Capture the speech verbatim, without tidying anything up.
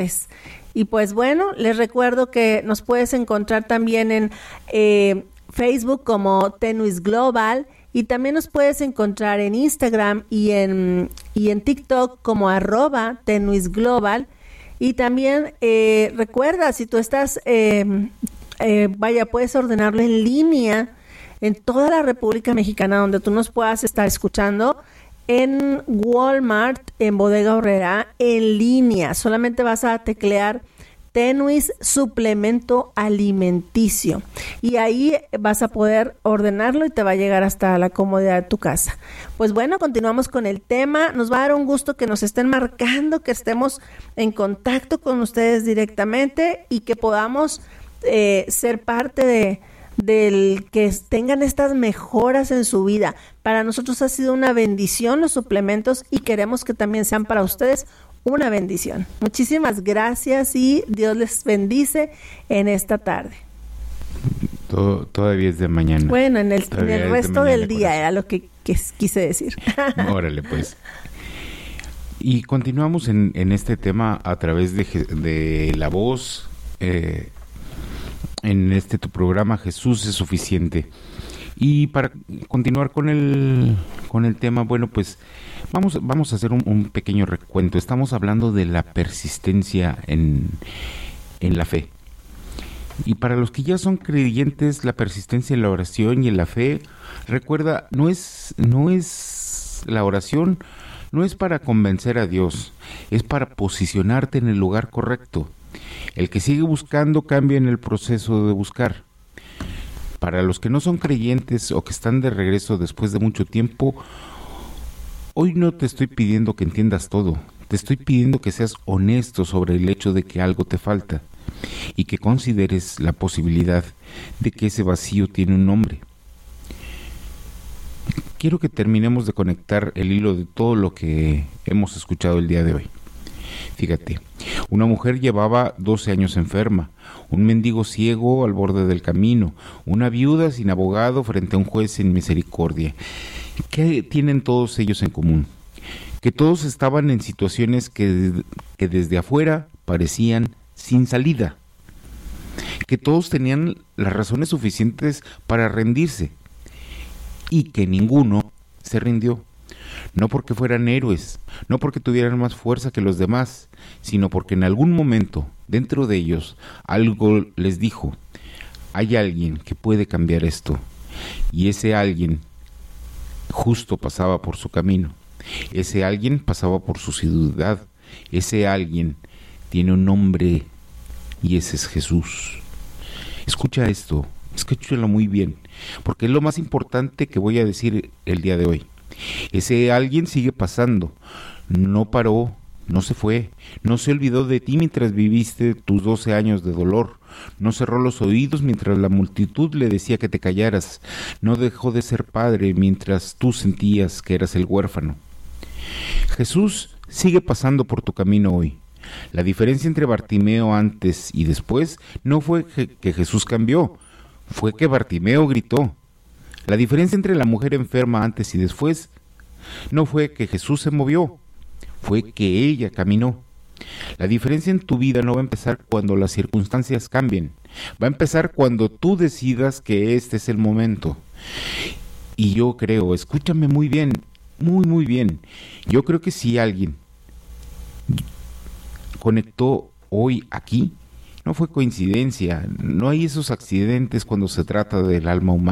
Y pues bueno, les recuerdo que nos puedes encontrar también en eh, Facebook como Tenuis Global, y también nos puedes encontrar en Instagram y en, y en TikTok como arroba Tenuis Global. Y también eh, recuerda, si tú estás, eh, eh, vaya, puedes ordenarlo en línea en toda la República Mexicana, donde tú nos puedas estar escuchando, en Walmart, en Bodega Aurrera, en línea. Solamente vas a teclear Tenuis Suplemento Alimenticio y ahí vas a poder ordenarlo y te va a llegar hasta la comodidad de tu casa. Pues bueno, continuamos con el tema. Nos va a dar un gusto que nos estén marcando, que estemos en contacto con ustedes directamente y que podamos eh, ser parte de del que tengan estas mejoras en su vida. Para nosotros ha sido una bendición los suplementos y queremos que también sean para ustedes una bendición. Muchísimas gracias y Dios les bendice en esta tarde. Todo, todavía es de mañana. Bueno, en el, en el resto de del día corazón. Era lo que, que quise decir. Órale, pues. Y continuamos en, en este tema a través de, de la voz, eh, en este tu programa Jesús es suficiente. Y para continuar con el con el tema, bueno, pues vamos vamos a hacer un, un pequeño recuento. Estamos hablando de la persistencia en en la fe. Y para los que ya son creyentes, la persistencia en la oración y en la fe, recuerda, no es no es la oración no es para convencer a Dios, es para posicionarte en el lugar correcto. El que sigue buscando cambia en el proceso de buscar. Para los que no son creyentes o que están de regreso después de mucho tiempo, hoy no te estoy pidiendo que entiendas todo, te estoy pidiendo que seas honesto sobre el hecho de que algo te falta y que consideres la posibilidad de que ese vacío tiene un nombre. Quiero que terminemos de conectar el hilo de todo lo que hemos escuchado el día de hoy. Fíjate, una mujer llevaba doce años enferma, un mendigo ciego al borde del camino, una viuda sin abogado frente a un juez sin misericordia. ¿Qué tienen todos ellos en común? Que todos estaban en situaciones que, que desde afuera parecían sin salida. Que todos tenían las razones suficientes para rendirse y que ninguno se rindió. No porque fueran héroes, no porque tuvieran más fuerza que los demás, sino porque en algún momento, dentro de ellos, algo les dijo, hay alguien que puede cambiar esto, y ese alguien justo pasaba por su camino, ese alguien pasaba por su ciudad, ese alguien tiene un nombre, y ese es Jesús. Escucha esto, escúchalo muy bien, porque es lo más importante que voy a decir el día de hoy. Ese alguien sigue pasando, no paró, no se fue, no se olvidó de ti mientras viviste tus doce años de dolor, no cerró los oídos mientras la multitud le decía que te callaras, no dejó de ser padre mientras tú sentías que eras el huérfano. Jesús sigue pasando por tu camino hoy. La diferencia entre Bartimeo antes y después no fue que Jesús cambió, fue que Bartimeo gritó. La diferencia entre la mujer enferma antes y después no fue que Jesús se movió, fue que ella caminó. La diferencia en tu vida no va a empezar cuando las circunstancias cambien, va a empezar cuando tú decidas que este es el momento. Y yo creo, escúchame muy bien, muy muy bien, yo creo que si alguien conectó hoy aquí, no fue coincidencia, no hay esos accidentes cuando se trata del alma humana.